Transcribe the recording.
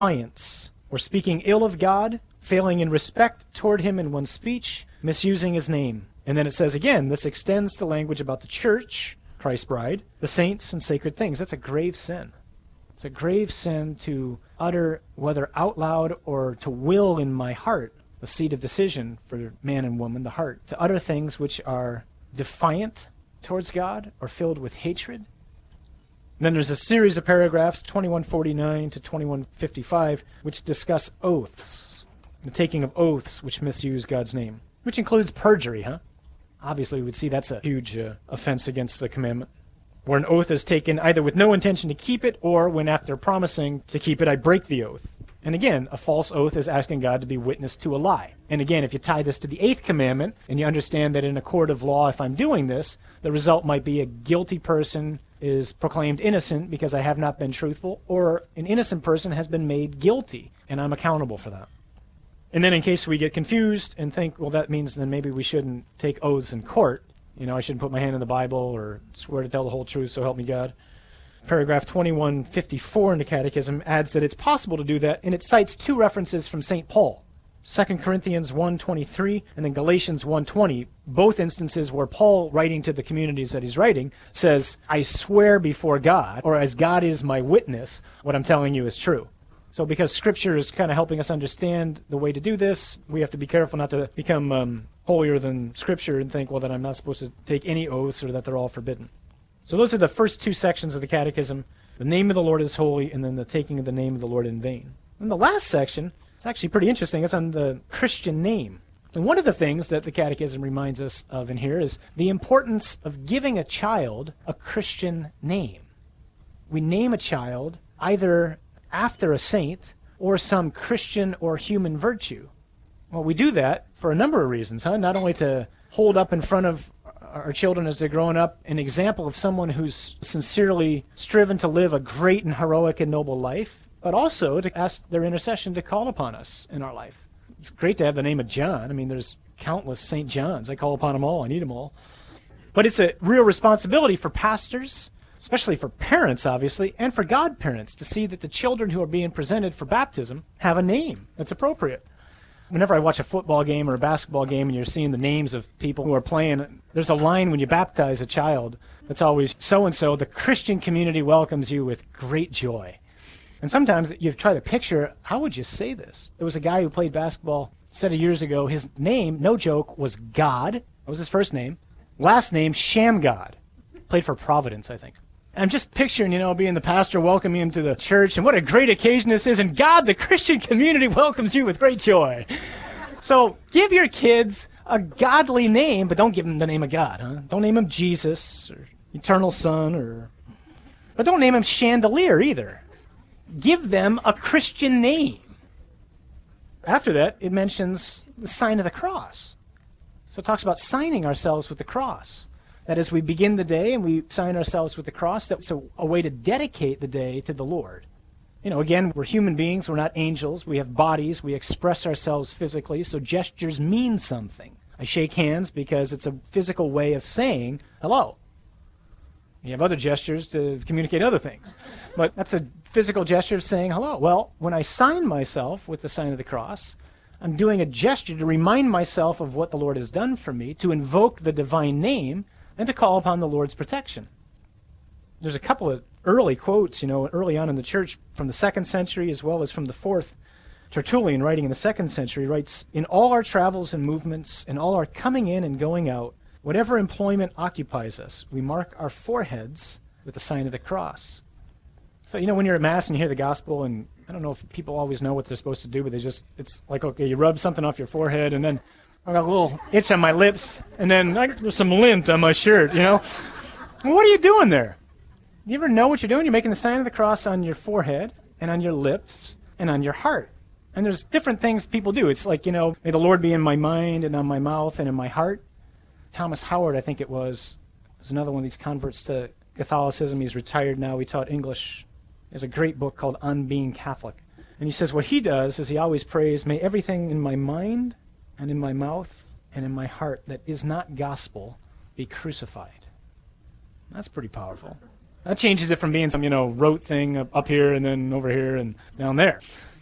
defiance, or speaking ill of God, failing in respect toward him in one's speech, misusing his name. And then it says again, this extends to language about the church, Christ's bride, the saints, and sacred things. That's a grave sin. It's a grave sin to utter, whether out loud or to will in my heart, the seat of decision for man and woman, the heart, to utter things which are defiant towards God or filled with hatred. And then there's a series of paragraphs, 2149 to 2155, which discuss oaths, the taking of oaths which misuse God's name, which includes perjury, Obviously, we would see that's a huge offense against the commandment, where an oath is taken either with no intention to keep it, or when after promising to keep it, I break the oath. And again, a false oath is asking God to be witness to a lie. And again, if you tie this to the 8th commandment, and you understand that in a court of law, if I'm doing this, the result might be a guilty person is proclaimed innocent because I have not been truthful, or an innocent person has been made guilty, and I'm accountable for that. And then in case we get confused and think, well, that means then maybe we shouldn't take oaths in court. I shouldn't put my hand in the Bible or swear to tell the whole truth, so help me God. Paragraph 2154 in the Catechism adds that it's possible to do that, and it cites 2 references from St. Paul, 2 Corinthians 1:23 and then Galatians 1:20, both instances where Paul, writing to the communities that he's writing, says, I swear before God, or as God is my witness, what I'm telling you is true. So because Scripture is kind of helping us understand the way to do this, we have to be careful not to become holier than Scripture and think, well, that I'm not supposed to take any oaths or that they're all forbidden. So those are the first 2 sections of the Catechism. The name of the Lord is holy, and then the taking of the name of the Lord in vain. And the last section is actually pretty interesting. It's on the Christian name. And one of the things that the Catechism reminds us of in here is the importance of giving a child a Christian name. We name a child either after a saint or some Christian or human virtue. Well, we do that for a number of reasons, not only to hold up in front of our children as they're growing up an example of someone who's sincerely striven to live a great and heroic and noble life, but also to ask their intercession to call upon us in our life. It's great to have the name of John. I mean, there's countless St. Johns. I call upon them all. I need them all. But it's a real responsibility for pastors, especially for parents, obviously, and for godparents, to see that the children who are being presented for baptism have a name that's appropriate. Whenever I watch a football game or a basketball game and you're seeing the names of people who are playing, there's a line when you baptize a child that's always, so-and-so, the Christian community welcomes you with great joy. And sometimes you try to picture, how would you say this? There was a guy who played basketball, said years ago, his name, no joke, was God. That was his first name. Last name, Shamgod. Played for Providence, I think. I'm just picturing, being the pastor welcoming him to the church, and what a great occasion this is, and God, the Christian community, welcomes you with great joy. So give your kids a godly name, but don't give them the name of God, Don't name him Jesus or Eternal Son, but don't name him Chandelier either. Give them a Christian name. After that, it mentions the sign of the cross. So it talks about signing ourselves with the cross. That as we begin the day and we sign ourselves with the cross, that's a way to dedicate the day to the Lord. Again, we're human beings, we're not angels, we have bodies, we express ourselves physically, so gestures mean something. I shake hands because it's a physical way of saying hello. You have other gestures to communicate other things, but that's a physical gesture of saying hello. Well, when I sign myself with the sign of the cross, I'm doing a gesture to remind myself of what the Lord has done for me, to invoke the divine name, and to call upon the Lord's protection. There's a couple of early quotes, early on in the church from the 2nd century as well as from the 4th. Tertullian, writing in the 2nd century, writes, in all our travels and movements, in all our coming in and going out, whatever employment occupies us, we mark our foreheads with the sign of the cross. So, when you're at Mass and you hear the gospel, and I don't know if people always know what they're supposed to do, but it's like, okay, you rub something off your forehead, and then I got a little itch on my lips, and then there's some lint on my shirt, What are you doing there? You ever know what you're doing? You're making the sign of the cross on your forehead and on your lips and on your heart. And there's different things people do. It's like, may the Lord be in my mind and on my mouth and in my heart. Thomas Howard, I think it was another one of these converts to Catholicism. He's retired now. He taught English. He has a great book called On Being Catholic. And he says what he does is he always prays, may everything in my mind and in my mouth and in my heart that is not gospel be crucified. That's pretty powerful. That changes it from being some, rote thing up here and then over here and down there.